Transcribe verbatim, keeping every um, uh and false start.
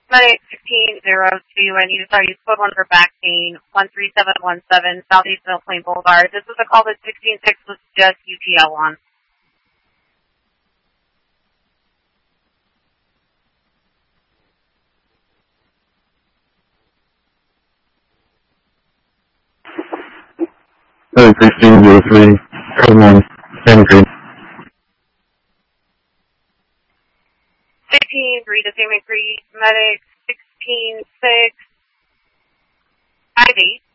Medic sixteen zero two, I need to start use code one for back pain, one three seven one seven, Southeast Mill Plain Boulevard. This was a call that sixteen six was just U T L on. Medic sixteen zero three, code one, Santa Cruz. sixteen three to Santa Cruz, Medic sixteen six five eight.